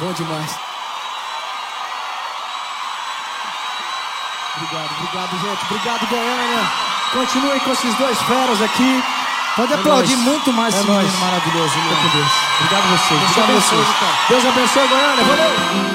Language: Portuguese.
Bom demais. Obrigado, gente. Obrigado, Goiânia. Continuem com esses dois feras aqui. Pode aplaudir muito mais esse menino maravilhoso. Obrigado a vocês. Deus abençoe. Deus abençoe, Goiânia. Valeu.